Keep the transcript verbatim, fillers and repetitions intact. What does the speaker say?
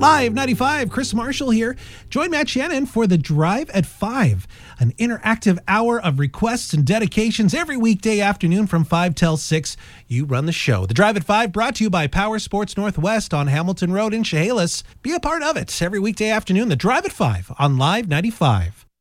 Live ninety-five, Chris Marshall here. Join Matt Shannon for the Drive at five, an interactive hour of requests and dedications every weekday afternoon from five till six. You run the show. The Drive at five brought to you by Power Sports Northwest on Hamilton Road in Chehalis. Be a part of it every weekday afternoon, the Drive at five on Live ninety-five.